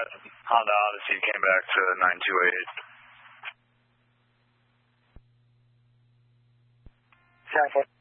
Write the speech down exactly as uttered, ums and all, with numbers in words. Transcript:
that Honda Odyssey came back to nine two eight. Traffic.